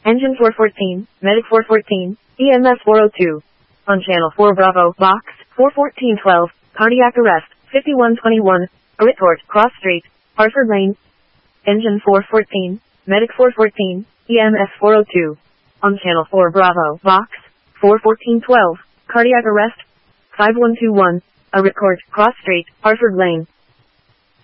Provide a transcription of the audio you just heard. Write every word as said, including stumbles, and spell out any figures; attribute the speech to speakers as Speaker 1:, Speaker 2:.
Speaker 1: Engine four fourteen, Medic four fourteen, E M S four oh two. On Channel four Bravo, Box, four fourteen twelve, cardiac arrest, fifty-one twenty-one, a report, Cross Street, Harford Lane. Engine four fourteen, Medic four fourteen, E M S four oh two. On Channel four Bravo, Box, four fourteen twelve, cardiac arrest, five one two one, a report, Cross Street, Harford Lane.